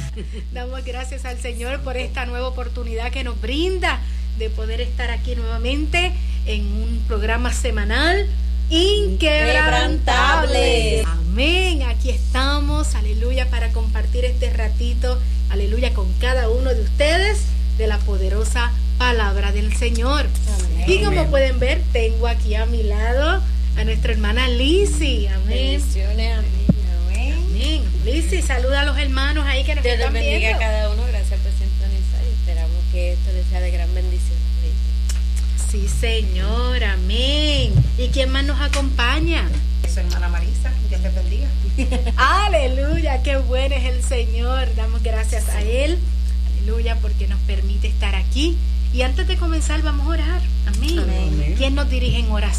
Damos gracias al Señor por esta nueva oportunidad que nos brinda de poder estar aquí nuevamente en un programa semanal inquebrantable. Amén, aquí estamos, aleluya, para compartir este ratito, aleluya, con cada uno de ustedes de la poderosa palabra del Señor. Amén. Y como pueden ver, tengo aquí a mi lado a nuestra hermana Lizzy. Amén. Bendiciones, amén. Amén. Lizzy, saluda a los hermanos ahí que nos están viendo. Dios bendiga a cada uno, gracias por sintonizar y esperamos que esto les sea de gran bendición. Sí, Señor, amén. ¿Y quién más nos acompaña? Su hermana Marisa, Dios les bendiga. Aleluya, qué bueno es el Señor. Damos gracias a Él, aleluya, porque nos permite estar aquí. Y antes de comenzar vamos a orar. Amén. Amén. ¿Quién nos dirige en oración?